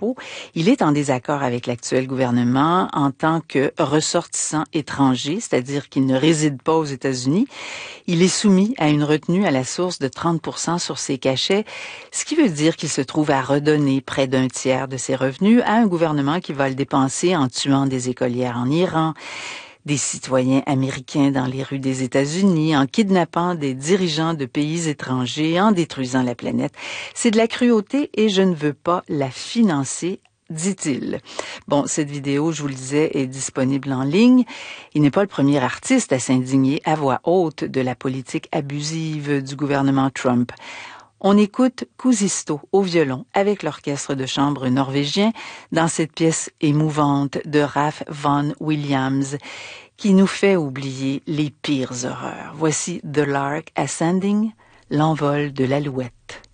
propos. Il est en désaccord avec l'actuel gouvernement en tant que ressortissant étranger, c'est-à-dire qu'il ne réside pas aux États-Unis. Il est soumis à une retenue à la source de 30% sur ses cachets, ce qui veut dire qu'il se trouve à redonner près d'un tiers de ses revenus à un gouvernement qui va le dépenser en tuant des écolières en Iran, des citoyens américains dans les rues des États-Unis, en kidnappant des dirigeants de pays étrangers, en détruisant la planète. C'est de la cruauté et je ne veux pas la financer, dit-il. Bon, cette vidéo, je vous le disais, est disponible en ligne. Il n'est pas le premier artiste à s'indigner à voix haute de la politique abusive du gouvernement Trump. On écoute Kuusisto au violon avec l'orchestre de chambre norvégien dans cette pièce émouvante de Ralph Vaughan Williams qui nous fait oublier les pires horreurs. Voici The Lark Ascending, l'envol de l'alouette.